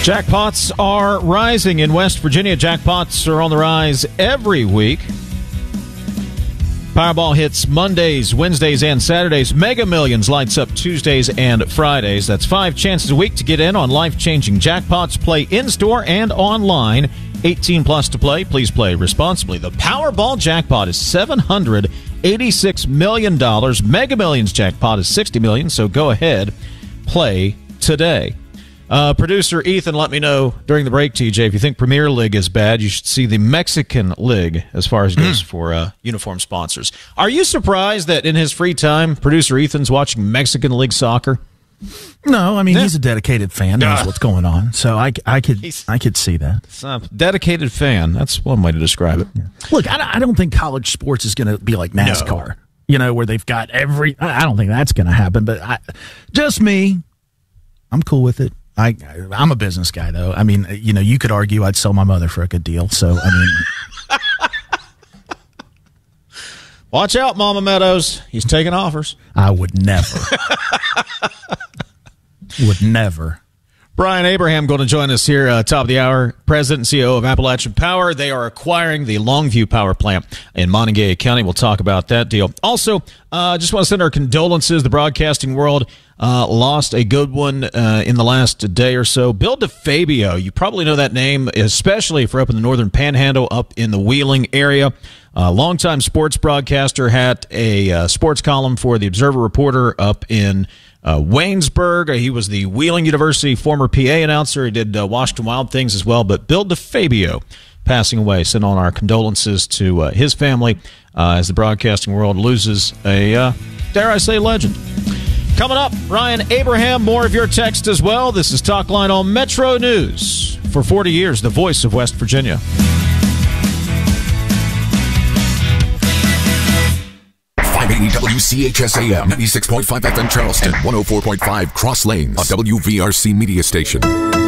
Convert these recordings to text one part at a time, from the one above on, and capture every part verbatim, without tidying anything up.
Jackpots are rising in West Virginia. Jackpots are on the rise every week. Powerball hits Mondays, Wednesdays, and Saturdays. Mega Millions lights up Tuesdays and Fridays. That's five chances a week to get in on life-changing jackpots. Play in-store and online. eighteen plus to play. Please play responsibly. The Powerball jackpot is seven hundred eighty-six million dollars. Mega Millions jackpot is sixty million dollars, so go ahead, play today. Uh, producer Ethan let me know during the break, T J, if you think Premier League is bad, you should see the Mexican League as far as goes for uh, uniform sponsors. Are you surprised that in his free time, producer Ethan's watching Mexican League soccer? No, I mean, yeah. he's a dedicated fan, knows uh, what's going on, so I, I could I could see that. It's a dedicated fan. That's one way to describe it. Yeah. Look, I, I don't think college sports is going to be like NASCAR, no. you know, where they've got every – I don't think that's going to happen, but I, just me, I'm cool with it. I, I'm a business guy, though. I mean, you know, you could argue I'd sell my mother for a good deal. So, I mean. Watch out, Mama Meadows. He's taking offers. I would never. would never. Brian Abraham going to join us here, uh, top of the hour. President and C E O of Appalachian Power. They are acquiring the Longview Power Plant in Montague County. We'll talk about that deal. Also, I uh, just want to send our condolences. The broadcasting world uh, lost a good one uh, in the last day or so. Bill DeFabio, you probably know that name, especially if you're up in the northern panhandle, up in the Wheeling area. Uh, longtime sports broadcaster, had a uh, sports column for the Observer Reporter up in Uh, Waynesburg. He was the Wheeling University former P A announcer. He did uh, Washington Wild things as well. But Bill DeFabio passing away. Send on our condolences to uh, his family uh, as the broadcasting world loses a, uh, dare I say, legend. Coming up, Ryan Abraham, more of your text as well. This is Talk Line on Metro News. For forty years, the voice of West Virginia. five eighty W C H S A M, ninety-six point five F M Charleston, one oh four point five Cross Lanes, a W V R C media station.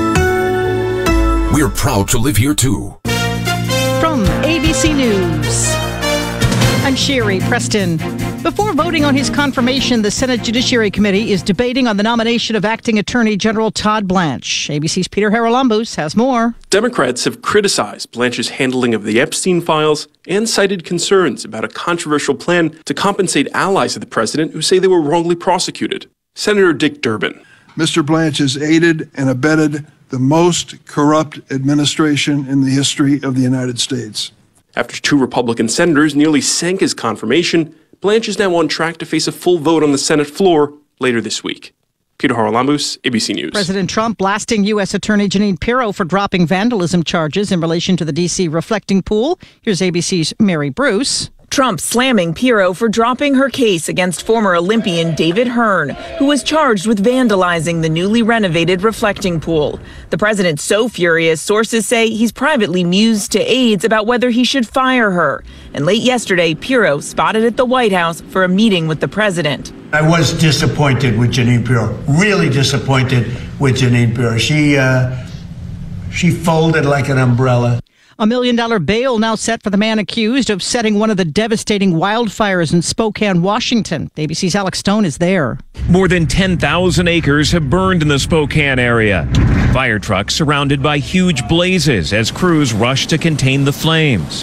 We're proud to live here, too. From A B C News, I'm Sherry Preston. Before voting on his confirmation, the Senate Judiciary Committee is debating on the nomination of Acting Attorney General Todd Blanche. A B C's Peter Haralambous has more. Democrats have criticized Blanche's handling of the Epstein files and cited concerns about a controversial plan to compensate allies of the president who say they were wrongly prosecuted. Senator Dick Durbin. Mister Blanche has aided and abetted the most corrupt administration in the history of the United States. After two Republican senators nearly sank his confirmation, Blanche is now on track to face a full vote on the Senate floor later this week. Peter Haralambous, A B C News. President Trump blasting U S. Attorney Jeanine Pirro for dropping vandalism charges in relation to the D C reflecting pool. Here's A B C's Mary Bruce. Trump slamming Pirro for dropping her case against former Olympian David Hearn, who was charged with vandalizing the newly renovated reflecting pool. The president's so furious, sources say he's privately mused to aides about whether he should fire her. And late yesterday, Pirro spotted at the White House for a meeting with the president. I was disappointed with Jeanine Pirro, really disappointed with Jeanine Pirro. She, uh, she folded like an umbrella. A million dollar bail now set for the man accused of setting one of the devastating wildfires in Spokane, Washington. A B C's Alex Stone is there. More than ten thousand acres have burned in the Spokane area. Fire trucks surrounded by huge blazes as crews rush to contain the flames.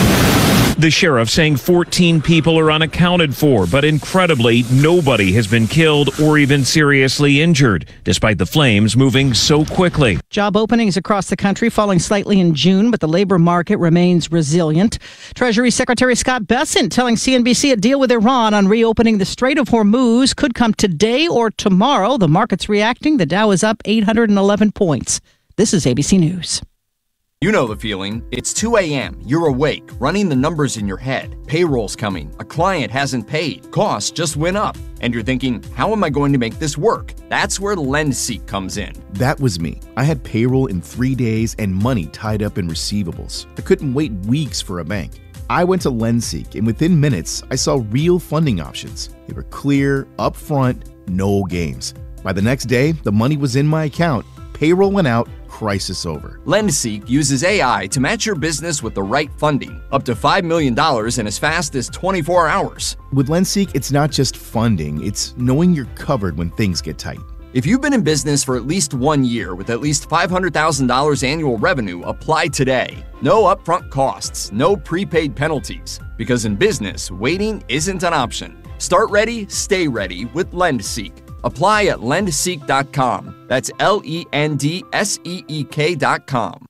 The sheriff saying fourteen people are unaccounted for, but incredibly, nobody has been killed or even seriously injured, despite the flames moving so quickly. Job openings across the country falling slightly in June, but the labor market remains resilient. Treasury Secretary Scott Bessent telling C N B C a deal with Iran on reopening the Strait of Hormuz could come today or tomorrow. The market's reacting. The Dow is up eight hundred eleven points. This is A B C News. You know the feeling. It's two a.m. You're awake, running the numbers in your head. Payroll's coming. A client hasn't paid. Costs just went up. And you're thinking, how am I going to make this work? That's where LendSeek comes in. That was me. I had payroll in three days and money tied up in receivables. I couldn't wait weeks for a bank. I went to LendSeek, and within minutes, I saw real funding options. They were clear, upfront, no games. By the next day, the money was in my account. Payroll went out. Crisis over. LendSeek uses A I to match your business with the right funding, up to five million dollars in as fast as twenty-four hours. With LendSeek, it's not just funding, it's knowing you're covered when things get tight. If you've been in business for at least one year with at least five hundred thousand dollars annual revenue, apply today. No upfront costs, no prepaid penalties, because in business, waiting isn't an option. Start ready, stay ready with LendSeek. Apply at lend seek dot com. That's L E N D S E E K dot com.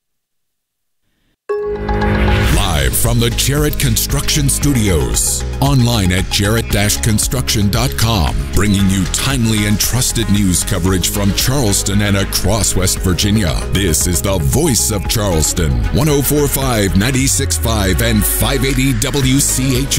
Live from the Jarrett Construction Studios. Online at jarrett dash construction dot com. Bringing you timely and trusted news coverage from Charleston and across West Virginia. This is the voice of Charleston. one oh four point five, ninety-six point five, and five eighty W C H